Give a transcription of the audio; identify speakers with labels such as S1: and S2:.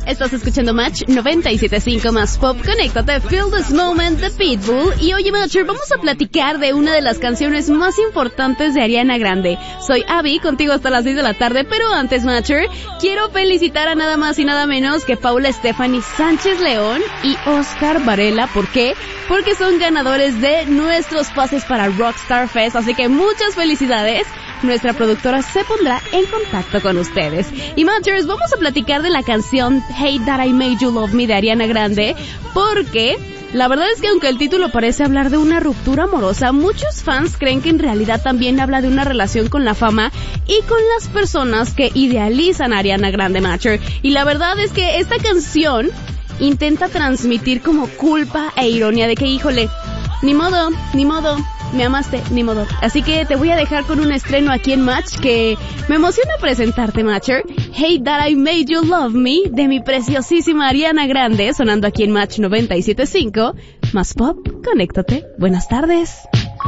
S1: Estás escuchando Match 97.5 más Pop. Conéctate, Feel This Moment de Pitbull. Y oye, Matcher, vamos a platicar de una de las canciones más importantes de Ariana Grande. Soy Abby, contigo hasta las 6 de la tarde, pero antes, Matcher, quiero felicitar a nada más y nada menos que Paula Stephanie Sánchez León y Oscar Varela. ¿Por qué? Porque son ganadores de nuestros pases para Rockstar Fest, así que muchas felicidades. Nuestra productora se pondrá en contacto con ustedes. Y Matchers, vamos a platicar de la canción Hate That I Made You Love Me de Ariana Grande, porque la verdad es que aunque el título parece hablar de una ruptura amorosa, muchos fans creen que en realidad también habla de una relación con la fama y con las personas que idealizan a Ariana Grande, Matcher. Y la verdad es que esta canción intenta transmitir como culpa e ironía de que, híjole, ni modo, me amaste, ni modo. Así que te voy a dejar con un estreno aquí en Match que me emociona presentarte, Matcher. Hate That I Made You Love Me de mi preciosísima Ariana Grande, sonando aquí en Match 97.5. Más Pop, conéctate. Buenas tardes.